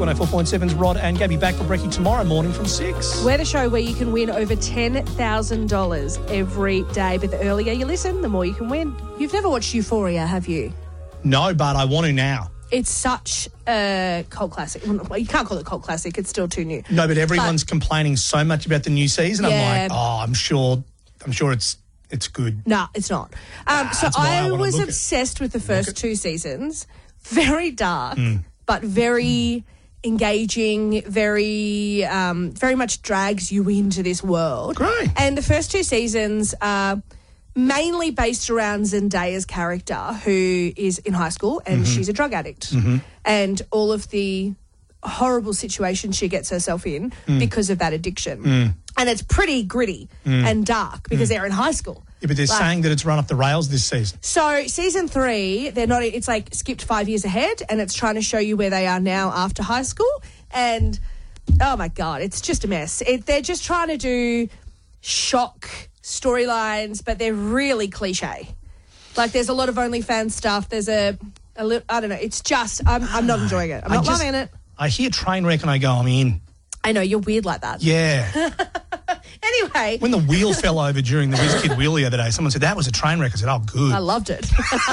104.7's Rod and Gabby back for brekkie tomorrow morning from 6. We're the show where you can win over $10,000 every day. But the earlier you listen, the more you can win. You've never watched Euphoria, have you? No, but I want to now. It's such a cult classic. Well, you can't call it cult classic. It's still too new. No, but everyone's complaining so much about the new season. Yeah. I'm like, I'm sure it's good. No, it's not. So I was obsessed with the first two seasons. Very dark, but very engaging, very much drags you into this world. Great. And the first two seasons are mainly based around Zendaya's character, who is in high school and she's a drug addict. And all of the horrible situations she gets herself in because of that addiction. And it's pretty gritty and dark because they're in high school. Yeah, but they're saying that it's run off the rails this season. So season 3, it's like skipped 5 years ahead, and it's trying to show you where they are now after high school. And oh my God, it's just a mess. They're just trying to do shock storylines, but they're really cliche. Like there's a lot of OnlyFans stuff. There's a little, I don't know. It's just, I'm not enjoying it. I'm not loving it. I hear Trainwreck and I go, I'm in. I know, you're weird like that. Yeah. Anyway. When the wheel fell over during the WizKid wheel the other day, someone said, that was a train wreck. I said, oh, good. I loved it.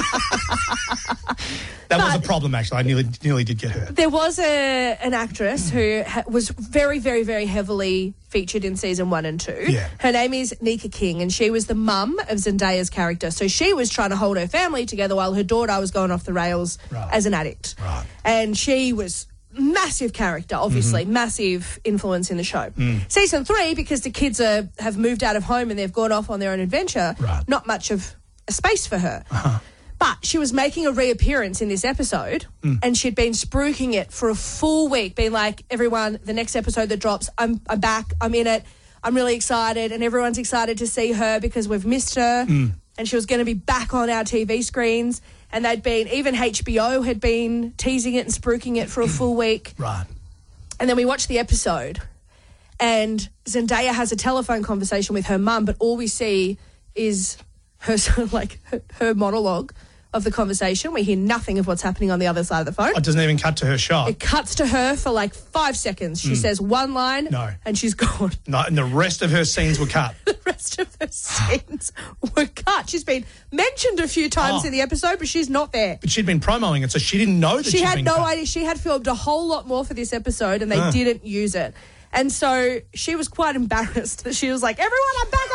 That was a problem, actually. I nearly did get hurt. There was an actress who was very, very, very heavily featured in season 1 and 2. Yeah. Her name is Nika King, and she was the mum of Zendaya's character. So she was trying to hold her family together while her daughter was going off the rails as an addict. Right. And she was massive character, obviously, massive influence in the show. Season 3, because the kids have moved out of home and they've gone off on their own adventure, not much of a space for her. But she was making a reappearance in this episode and she'd been spruiking it for a full week, being like, everyone, the next episode that drops, I'm back, I'm in it, I'm really excited, and everyone's excited to see her because we've missed her. And she was going to be back on our TV screens. And even HBO had been teasing it and spruiking it for a full week. Right. And then we watched the episode and Zendaya has a telephone conversation with her mum, but all we see is her her monologue of the conversation. We hear nothing of what's happening on the other side of the phone. It doesn't even cut to her shot. It cuts to her for like 5 seconds. She says one line and she's gone. No, and the rest of her scenes were cut. The rest of her scenes were cut. She's been mentioned a few times in the episode, but she's not there. But she'd been promoting it, so she didn't know that she had no cut. idea. She had filmed a whole lot more for this episode and they didn't use it. And so she was quite embarrassed that she was like, everyone, I'm back.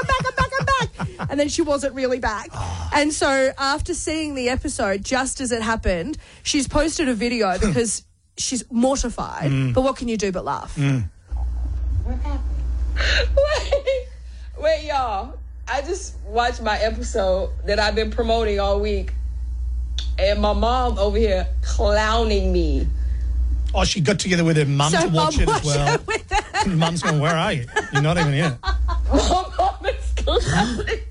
And then she wasn't really back. And so after seeing the episode, just as it happened, she's posted a video because she's mortified. But what can you do but laugh? What happened? Wait, y'all. I just watched my episode that I've been promoting all week. And my mom over here clowning me. Oh, she got together with her mum to watch it as well. It Mum's going, where are you? You're not even in it. My mom is clowning me.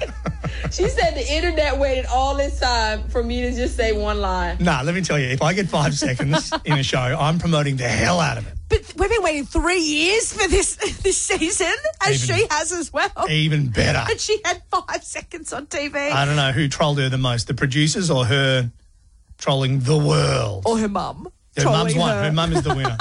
She said the internet waited all this time for me to just say one line. Nah, let me tell you, if I get 5 seconds in a show, I'm promoting the hell out of it. But we've been waiting 3 years for this season, she has as well. Even better. And she had 5 seconds on TV. I don't know who trolled her the most, the producers or her trolling the world. Or her mum. Her mum's won. Her mum is the winner.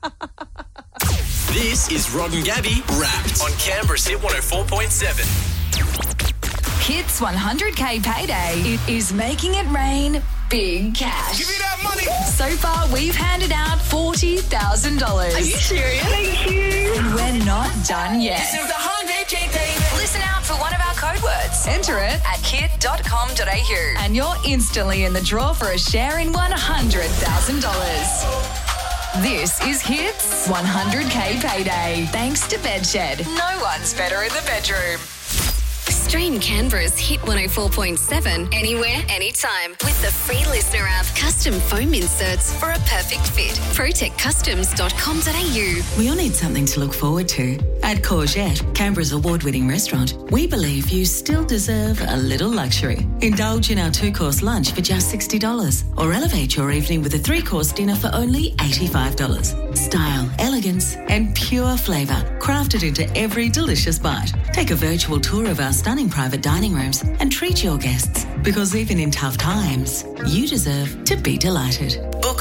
This is Rod and Gabby Wrapped on Canberra's Hit 104.7. Hits 100K payday. It is making it rain big cash. Give me that money. So far, we've handed out $40,000. Are you serious? Thank you. And we're not done yet. This is the 100K payday. Listen out for one of our code words. Enter it at kit.com.au and you're instantly in the draw for a share in $100,000. This is Hits 100K Payday. Thanks to Bedshed. No one's better in the bedroom. Stream Canberra's Hit 104.7 anywhere, anytime with the free listener app. Custom foam inserts for a perfect fit. protectcustoms.com.au. We all need something to look forward to. At Courgette, Canberra's award-winning restaurant, we believe you still deserve a little luxury. Indulge in our 2-course lunch for just $60 or elevate your evening with a 3-course dinner for only $85. Style, elegance and pure flavour crafted into every delicious bite. Take a virtual tour of our stunning private dining rooms and treat your guests, because even in tough times, you deserve to be delighted. Book now at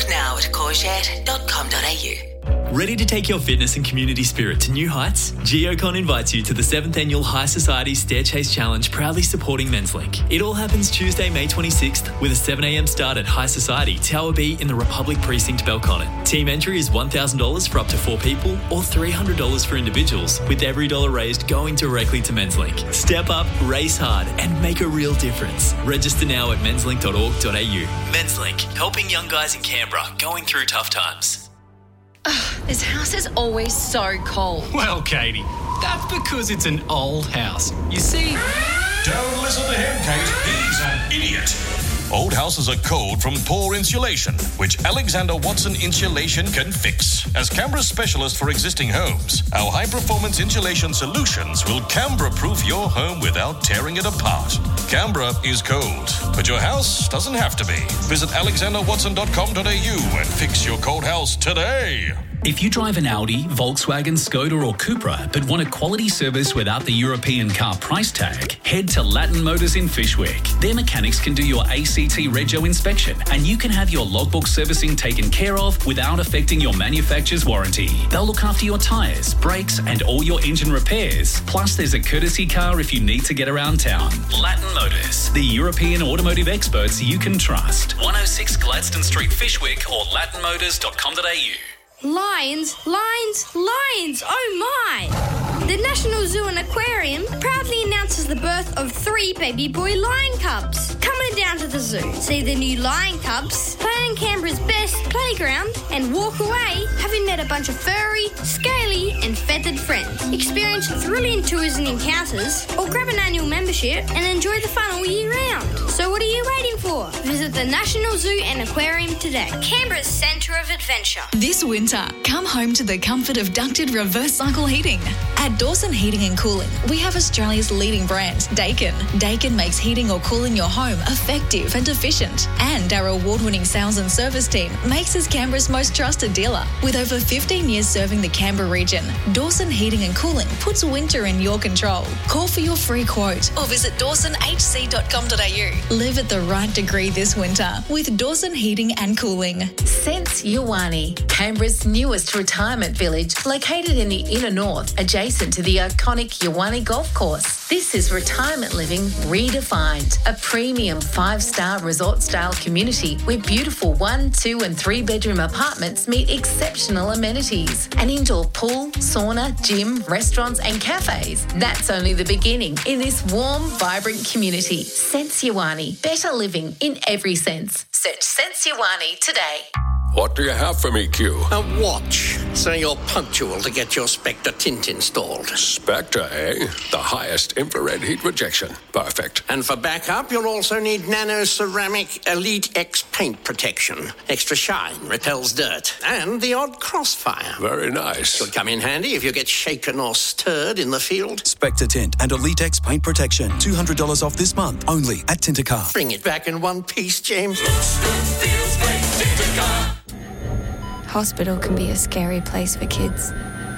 www.courgette.com.au. Ready to take your fitness and community spirit to new heights? Geocon invites you to the 7th Annual High Society Stair Chase Challenge, proudly supporting Men's Link. It all happens Tuesday, May 26th, with a 7am start at High Society, Tower B in the Republic Precinct, Belconnen. Team entry is $1,000 for up to 4 people or $300 for individuals, with every dollar raised going directly to Men's Link. Step up, race hard and make a real difference. Register now at menslink.org.au. Men's Link, helping young guys in Canberra going through tough times. This house is always so cold. Well, Katie, that's because it's an old house. You see... Don't listen to him, Kate. He's an idiot. Old houses are cold from poor insulation, which Alexander Watson Insulation can fix. As Canberra's specialist for existing homes, our high-performance insulation solutions will Canberra-proof your home without tearing it apart. Canberra is cold, but your house doesn't have to be. Visit alexanderwatson.com.au and fix your cold house today. If you drive an Audi, Volkswagen, Skoda or Cupra but want a quality service without the European car price tag, head to Latin Motors in Fishwick. Their mechanics can do your ACT Rego inspection and you can have your logbook servicing taken care of without affecting your manufacturer's warranty. They'll look after your tyres, brakes and all your engine repairs. Plus there's a courtesy car if you need to get around town. Latin Motors, the European automotive experts you can trust. 106 Gladstone Street, Fishwick or latinmotors.com.au. Lions, oh my! The National Zoo and Aquarium proudly announces the birth of 3 baby boy lion cubs. Come on down to the zoo, see the new lion cubs, play on Canberra's best playground, and walk away having met a bunch of furry, scaly, and feathered friends. Experience thrilling tours and encounters, or grab an annual membership and enjoy the fun all year round. So what are you waiting for? Visit the National Zoo and Aquarium today. Canberra's centre of adventure. This winter, come home to the comfort of ducted reverse cycle heating. At Dawson Heating and Cooling, we have Australia's leading brand, Daikin. Daikin makes heating or cooling your home effective and efficient. And our award-winning sales and service team makes us Canberra's most trusted dealer. With over 15 years serving the Canberra region, Dawson Heating and Cooling puts winter in your control. Call for your free quote or visit dawsonhc.com.au. Live at the right degree this winter with Dawson Heating and Cooling. Sense Yawani, Canberra's newest retirement village, located in the inner north, adjacent to the iconic Yawani Golf Course. This is retirement living redefined, a premium 5-star resort-style community where beautiful 1, 2 and 3 bedroom apartments meet exceptional amenities. An indoor pool, sauna, gym, restaurants and cafes. That's only the beginning in this warm, vibrant community. Sense Yawani, better living in every sense. Search Sense Yawani today. What do you have for me, Q? A watch, so you're punctual to get your Spectre tint installed. Spectre, eh? The highest infrared heat rejection. Perfect. And for backup, you'll also need Nano Ceramic Elite X paint protection. Extra shine, repels dirt, and the odd crossfire. Very nice. Should come in handy if you get shaken or stirred in the field. Spectre Tint and Elite X paint protection. $200 off this month, only at Tintercar. Bring it back in one piece, James. Hospital can be a scary place for kids.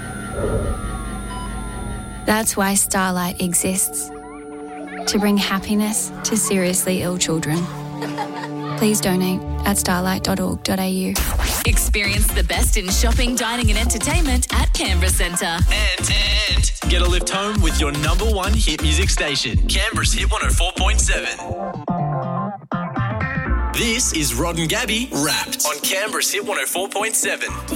That's why Starlight exists, to bring happiness to seriously ill children. Please donate at starlight.org.au. Experience the best in shopping, dining and entertainment at Canberra Centre. And get a lift home with your number 1 hit music station, Canberra's Hit 104.7. This is Rod and Gabby Wrapped on Canberra's Hit 104.7.